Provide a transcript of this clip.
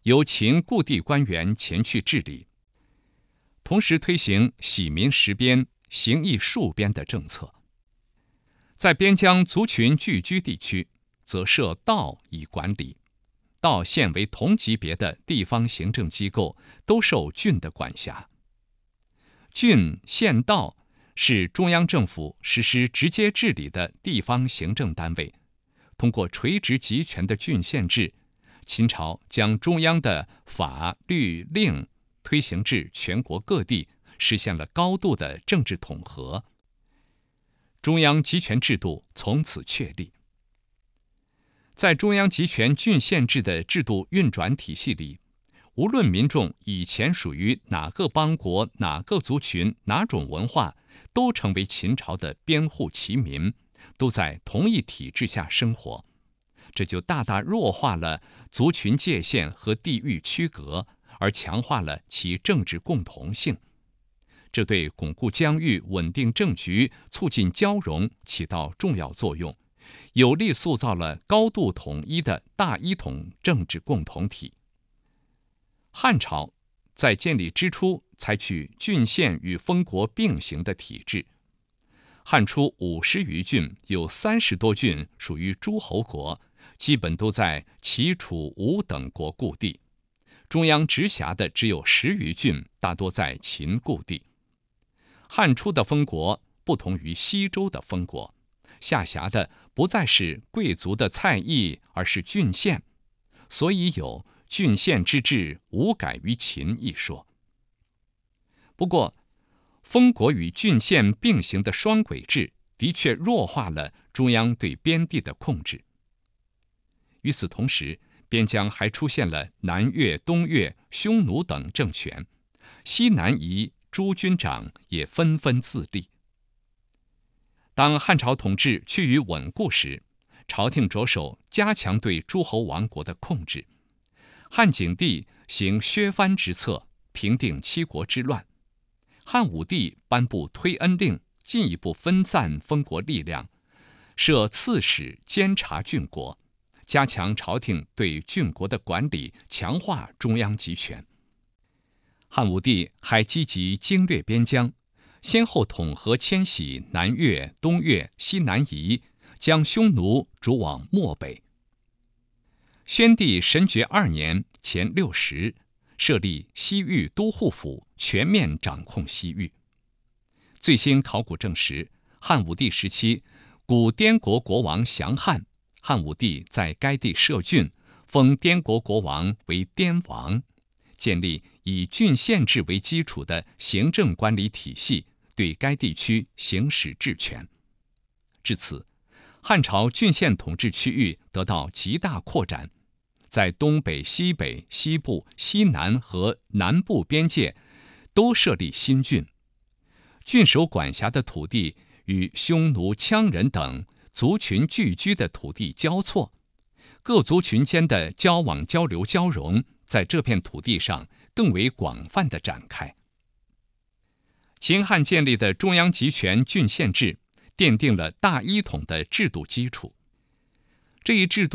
由秦故地官员前去治理，同时推行徙民实边、刑役戍边的政策。在边疆族群聚居地区，则设道以管理，道县为同级别的地方行政机构，都受郡的管辖。郡、县、道是中央政府实施直接治理的地方行政单位。通过垂直集权的郡县制，秦朝将中央的法律令推行至全国各地，实现了高度的政治统合。中央集权制度从此确立。在中央集权郡县制的制度运转体系里，无论民众以前属于哪个邦国、哪个族群、哪种文化，都成为秦朝的边户齐民，都在同一体制下生活，这就大大弱化了族群界限和地域区隔，而强化了其政治共同性。这对巩固疆域、稳定政局、促进交融起到重要作用，有力塑造了高度统一的大一统政治共同体。汉朝在建立之初采取郡县与封国并行的体制。汉初50余郡，有30多郡属于诸侯国，基本都在齐、楚、吴等国故地。中央直辖的只有10余郡，大多在秦故地。汉初的封国不同于西周的封国，下辖的不再是贵族的蔡邑，而是郡县，所以有郡县之治无改于秦一说。不过，封国与郡县并行的双轨制的确弱化了中央对边地的控制。与此同时，边疆还出现了南越、东越、匈奴等政权，西南夷诸军长也纷纷自立。当汉朝统治趋于稳固时，朝廷着手加强对诸侯王国的控制。汉景帝行削藩之策，平定七国之乱。汉武帝颁布推恩令，进一步分散封国力量，设刺史监察郡国，加强朝廷对郡国的管理，强化中央集权。汉武帝还积极经略边疆，先后统合迁徙南越、东越、西南夷，将匈奴逐往漠北。宣帝神爵2年前60，设立西域都护府，全面掌控西域。最新考古证实，汉武帝时期，古滇国国王降汉，汉武帝在该地设郡，封滇国国王为滇王，建立以郡县制为基础的行政管理体系，对该地区行使治权。至此，汉朝郡县统治区域得到极大扩展，在东北、西北、西部、西南和南部边界都设立新郡。郡守管辖的土地与匈奴、羌人等族群聚居的土地交错，各族群间的交往、交流、交融在这片土地上更为广泛地展开。秦汉建立的中央集权郡县制，奠定了大一统的制度基础。这一制度